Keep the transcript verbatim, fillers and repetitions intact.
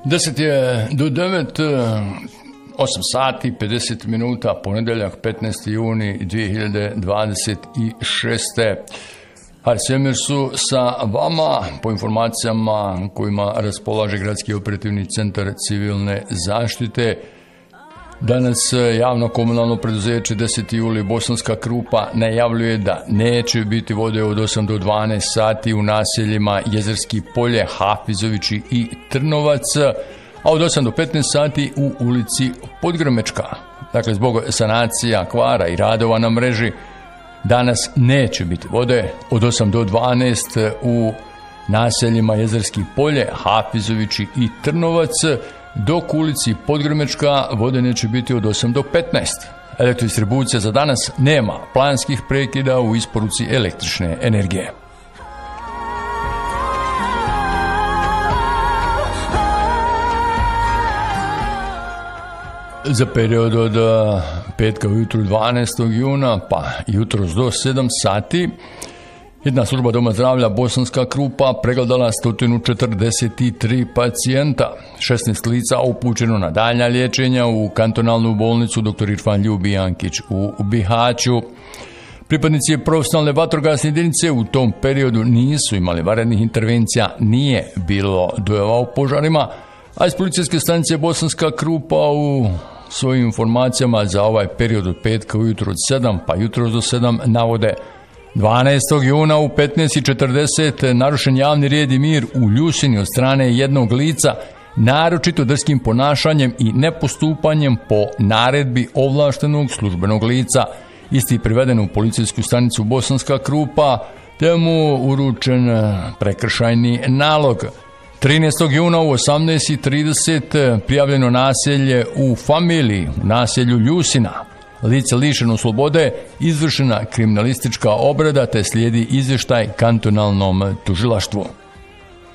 deset je do devet, osam sati, pedeset minuta, ponedeljak, petnaesti juni dvije hiljade dvadeset šeste. Har Svemir su sa vama po informacijama kojima raspolaže Gradski operativni centar civilne zaštite. Danas javno komunalno preduzeće deseti juli Bosanska Krupa najavljuje da neće biti vode od osam do dvanaest sati u naseljima Jezerski polje, Hafizovići i Trnovac, a od osam do petnaest sati u ulici Podgrmečka. Dakle, zbog sanacija, kvara i radova na mreži, danas neće biti vode od osam do dvanaest u naseljima Jezerski polje, Hafizovići i Trnovac, dok u ulici Podgrmečka vode neće biti od osam do petnaest. Elektrodistribucija za danas nema planskih prekida u isporuci električne energije. Za period od petka ujutru dvanaestog juna pa jutros do sedam sati jedna služba Doma zdravlja Bosanska Krupa pregledala sto četrdeset tri pacijenta, šesnaest lica upućeno na daljnja liječenja u kantonalnu bolnicu dr. Irfan Ljubijankić u Bihaću. Pripadnici profesionalne vatrogasne jedinice u tom periodu nisu imali vanrednih intervencija, nije bilo dojava o požarima, a iz policijske stanice Bosanska Krupa u svojim informacijama za ovaj period od petka ujutro od sedam pa jutros do sedam navode: dvanaestog juna u petnaest i četrdeset narušen javni red i mir u Ljusini od strane jednog lica, naročito drskim ponašanjem i nepostupanjem po naredbi ovlaštenog službenog lica. Isti priveden u policijsku stanicu Bosanska Krupa, te mu uručen prekršajni nalog. trinaestog juna u osamnaest i trideset prijavljeno naselje u familiji u naselju Ljusina. Lice lišeno slobode, izvršena kriminalistička obrada te slijedi izvještaj kantonalnom tužilaštvu.